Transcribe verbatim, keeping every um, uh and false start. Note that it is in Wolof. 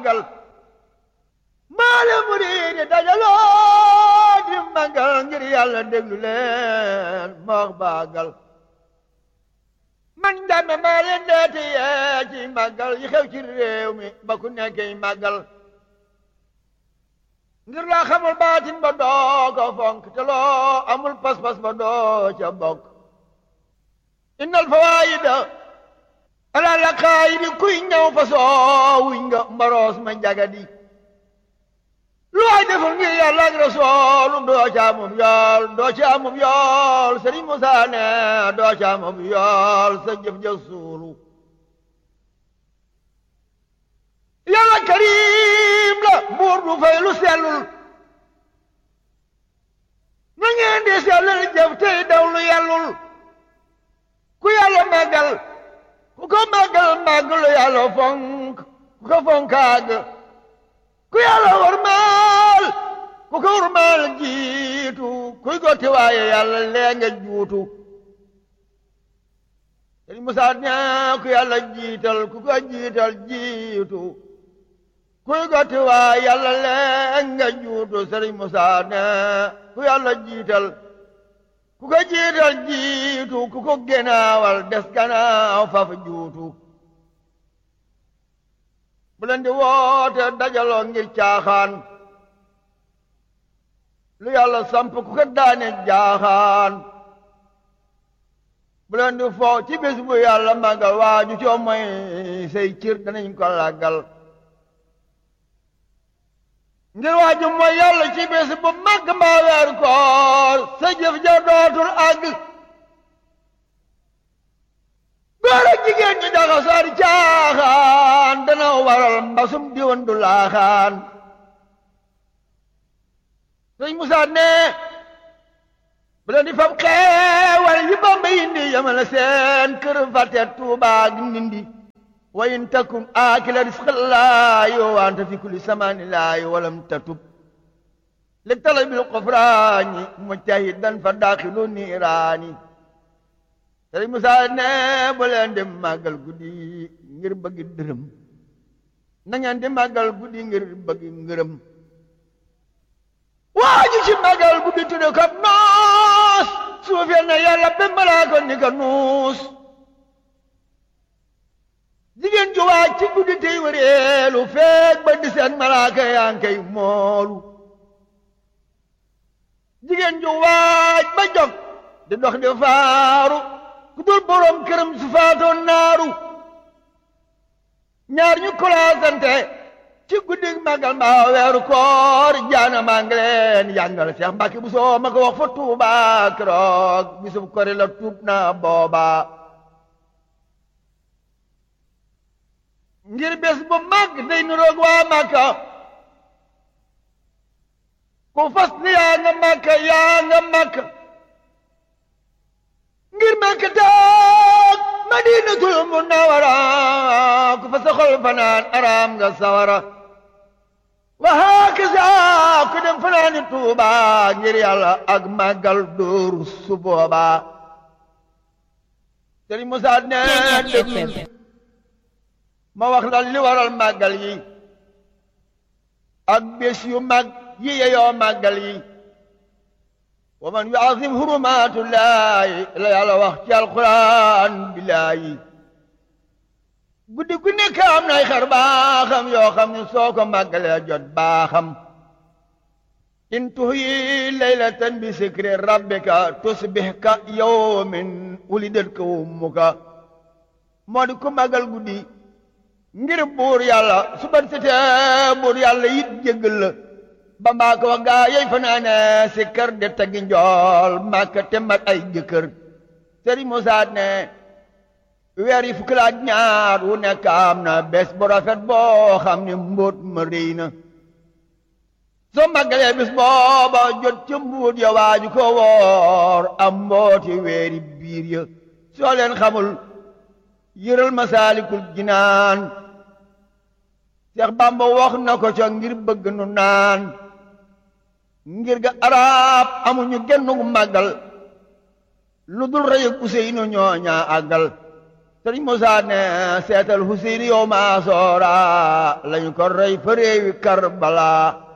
màggal maale muriidi dajaloo di màggal ngir yàlla déglu leen ma wax baagal man jàmme maa leen deeti yee ci màggal yi xew ci réew mi ba ku nekkee màggal ngir laa xamul baatin ba doo ko fonk te loo amul pas-pas ba doo ca bokk innal fawaayida ala la xaayidi kuy ñëw fa soowuñ nga mbaroos ma njagadi lu waay deful ngir yàlla ak rasoolu doo ca amum yool doo ca amum yool Sëriñ Musaa ne doo ca amum yool sa jëf ja suulu yàlla karim la buur du fay lu sellul na ngeen di sellal jëf tey daw lu yellul ku yàlla màggal ku ko màggal màggalu yàlla fonk ku ko fonkaag ku yàlla warmaal ku ko warmaal jiitu kuy gotti waaye yàlla lee nga juutu Sëriñ Musaa ne ku yàlla jiital ku ko jiital jiitu kuy gotti waaye yàlla lee nga juutu Sëriñ Musaa ne ku yàlla jiital ku ko jiital jiitu ku ko génnaawal des gannaaw faf juutu bu leen di woote dajaloo ngir caaxaan lu yàlla samp ku ko daane jaaxaan bu leen di foo ci bés bu yàlla màggal waaju coo mooy say cër danañ ko làggal ngir waaju mooy yàlla ci bés bu màgg mbaa weer koor sa jëf ja dootul àgg góor ak jigéen ñi daxa soori caaxaan dana waral mbasum diwan du laaxaan Sëriñ Musaa ne bu leen di fab xeewal yi Bamba indi yamale seen kër fàtte Tuubaa gi Ndindi wa in takum aakila risqallaahi wa anta fi kulli samaanillaahi walam tatub li talabil qufraani mujtahidan fa daaxilu niiraani Sëriñ Musaa ne bu leen di màggal guddi ngir bëgg dërëm na ngeen di màggal guddi ngir bëgg ngërëm waaju ci màggal guddi tudde ko noos suufeel na yàlla ba malaaka ni ko nuus jigéen ju waaj ci guddi tey wëreelu feek ba di seen malaaka yaa ngi koy moolu jigéen ju waaj ba jog di dox di faaru ku dul borom këram su faatoon naaru ñaar ñu kolaasante ci guddi màggal mbaa weeru koor jaana maa ngi leen yàngal Seex Mbàkke bu soo ma ko wax fa Tuuba keroog bisub kori la tuub na booba ngir bés bu màgg day niroog waa Màkka ku fas ni yaa nga Màkka yaa nga Màkka ngir Màkka taag Madinatul Munawwara ku fa sa xol fanaan araam nga sawara wa hakaza ku dem fanaani Tuuba ngir yàlla ak màggal dóoru su booba Sëriñ Musaa ne déglul ma wax la li waral màggal yi ak bés yu mag yi yeyoo màggal yi wa man yuazim hurumatullahi la yàlla wax ci alquran billaahi guddi gu nekk am nay xar baaxam yoo xam ne soo ko màggalee jot baaxam in tuhyi laylatan bi zikri rabbika tusbih ka yawmin wulidat ka ummuka moo di ku màggal guddi ngir buur yàlla su ban setee buur yàlla yit jéggal la ba mbaa ko wax gaa yey fanaane si kër de tagi njool màkka te mat ay jëkkër Sëriñ Musaa ne weer yi fukki la ak ñaar wu nekk am na bés bu rafet boo xam ne mbóot ma rëy na soo màggalee bis booba jot ca mbuut ya waaju ko woor am mbooti weeri biir ya soo leen xamul yëral Masaalikul Jinaan Seex Bamba wax na ko ca ngir bëgg nu naan ngir ga arab amuñu gennu màggal lu dul rëy ak Useynu ñooñaa àggal sëriñ Musaa ne seetal Huseyn yow maa soora lañu ko rey fa réewi Karbala